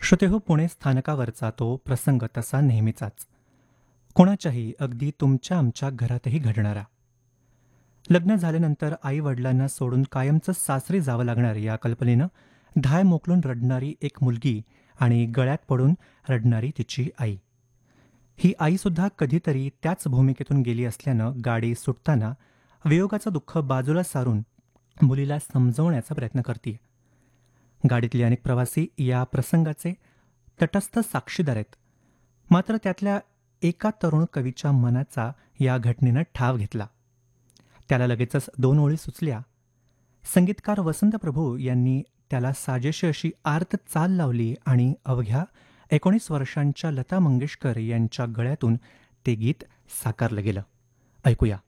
श्रोतेहो, पुणे स्थानकावरचा तो प्रसंग तसा नेहमीचाच. कोणाच्याही, अगदी तुमच्या आमच्या घरातही घडणारा. लग्न झाल्यानंतर आई वडिलांना सोडून कायमचं सासरी जावं लागणार या कल्पनेनं धाय मोकलून रडणारी एक मुलगी आणि गळ्यात पडून रडणारी तिची आई. ही आईसुद्धा कधीतरी त्याच भूमिकेतून गेली असल्यानं गाडी सुटताना वियोगाचं दुःख बाजूला सारून मुलीला समजवण्याचा प्रयत्न करते. गाडीतले अनेक प्रवासी या प्रसंगाचे तटस्थ साक्षीदार आहेत. मात्र त्यातल्या एका तरुण कवीच्या मनाचा या घटनेनं ठाव घेतला. त्याला लगेचच 2 ओळी सुचल्या. संगीतकार वसंत प्रभू यांनी त्याला साजेशी अशी आर्त चाल लावली आणि अवघ्या 19 वर्षांच्या लता मंगेशकर यांच्या गळ्यातून ते गीत साकारलं गेलं. ऐकूया.